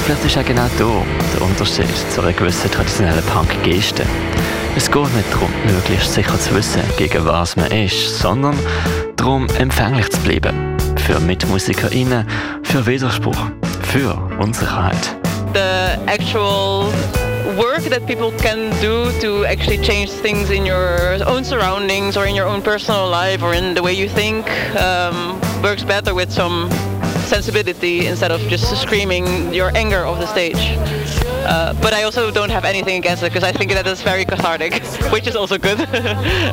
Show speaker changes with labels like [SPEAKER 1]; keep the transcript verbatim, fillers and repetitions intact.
[SPEAKER 1] Und vielleicht ist auch genau da der Unterschied zu einer gewissen traditionellen Punk-Geste. Es geht nicht darum, möglichst sicher zu wissen, gegen was man ist, sondern darum, empfänglich zu bleiben. Für MitmusikerInnen, für Widerspruch, für Unsicherheit.
[SPEAKER 2] The actual work that people can do to actually change things in your own surroundings or in your own personal life or in the way you think um, works better with some sensibility instead of just screaming your anger off the stage. Uh, but I also don't have anything against it because I think that is very cathartic, which is also good.